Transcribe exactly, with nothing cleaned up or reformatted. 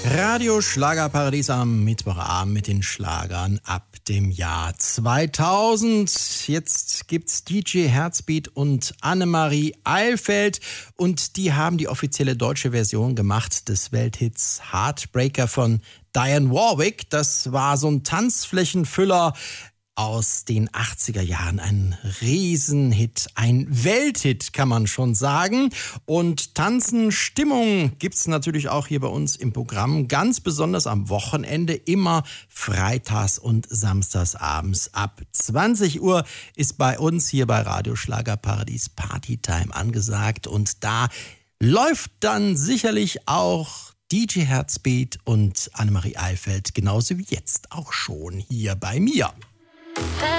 Radio Schlagerparadies am Mittwochabend mit den Schlagern ab dem Jahr zweitausend. Jetzt gibt's D J Herzbeat und Annemarie Eilfeld und die haben die offizielle deutsche Version gemacht des Welthits Heartbreaker von Dionne Warwick. Das war so ein Tanzflächenfüller aus den achtziger Jahren, ein Riesenhit, ein Welthit kann man schon sagen. Und Tanzen, Stimmung gibt's natürlich auch hier bei uns im Programm, ganz besonders am Wochenende, immer freitags und samstags abends ab zwanzig Uhr ist bei uns hier bei Radio Schlagerparadies Partytime angesagt und da läuft dann sicherlich auch D J Herzbeat und Annemarie Eilfeld genauso wie jetzt auch schon hier bei mir.